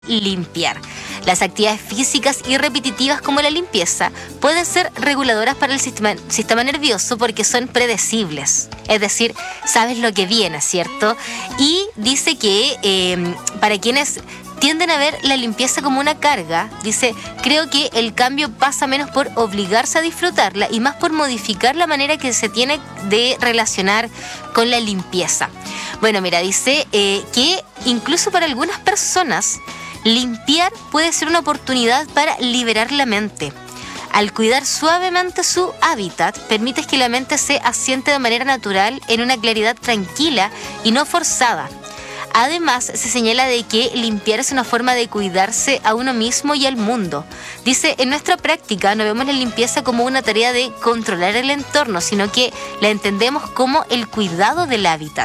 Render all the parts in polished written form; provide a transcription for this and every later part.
limpiar. Las actividades físicas y repetitivas como la limpieza pueden ser reguladoras para el sistema nervioso porque son predecibles. Es decir, sabes lo que viene, ¿cierto? Y dice que para quienes tienden a ver la limpieza como una carga, dice, creo que el cambio pasa menos por obligarse a disfrutarla y más por modificar la manera que se tiene de relacionar con la limpieza. Bueno, mira, dice que incluso para algunas personas limpiar puede ser una oportunidad para liberar la mente. Al cuidar suavemente su hábitat, permites que la mente se asiente de manera natural en una claridad tranquila y no forzada. Además, se señala de que limpiar es una forma de cuidarse a uno mismo y al mundo. Dice, en nuestra práctica no vemos la limpieza como una tarea de controlar el entorno, sino que la entendemos como el cuidado del hábitat.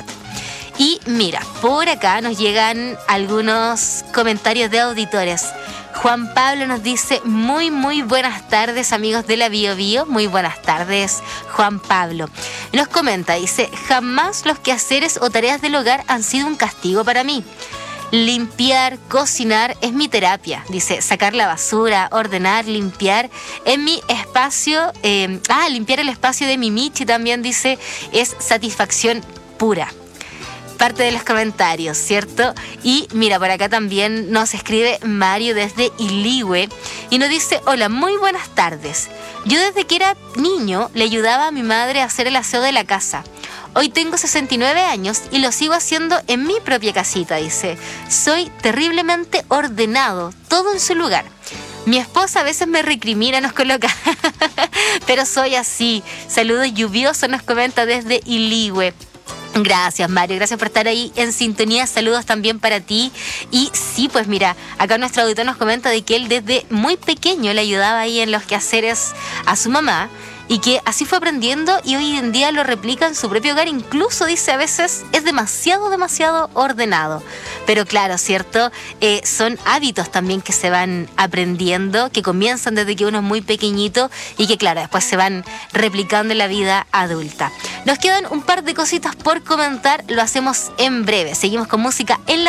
Y mira, por acá nos llegan algunos comentarios de auditores. Juan Pablo nos dice, muy buenas tardes, amigos de la Bio Bio. Muy buenas tardes, Juan Pablo. Nos comenta, dice, jamás los quehaceres o tareas del hogar han sido un castigo para mí. Limpiar, cocinar es mi terapia. Dice, sacar la basura, ordenar, limpiar en mi espacio. Limpiar el espacio de mi Michi también, dice, es satisfacción pura. Parte de los comentarios, ¿cierto? Y mira, por acá también nos escribe Mario desde Iligüe y nos dice, hola, muy buenas tardes. Yo desde que era niño le ayudaba a mi madre a hacer el aseo de la casa. Hoy tengo 69 años y lo sigo haciendo en mi propia casita, dice. Soy terriblemente ordenado, todo en su lugar. Mi esposa a veces me recrimina, nos coloca, pero soy así. Saludos lluviosos, nos comenta desde Iligüe. Gracias, Mario, gracias por estar ahí en sintonía, saludos también para ti. Y sí, pues mira, acá nuestro auditor nos comenta de que él desde muy pequeño le ayudaba ahí en los quehaceres a su mamá y que así fue aprendiendo y hoy en día lo replica en su propio hogar, incluso dice a veces es demasiado ordenado. Pero claro, ¿cierto? Son hábitos también que se van aprendiendo, que comienzan desde que uno es muy pequeñito y que claro, después se van replicando en la vida adulta. Nos quedan un par de cositas por comentar, lo hacemos en breve. Seguimos con música en la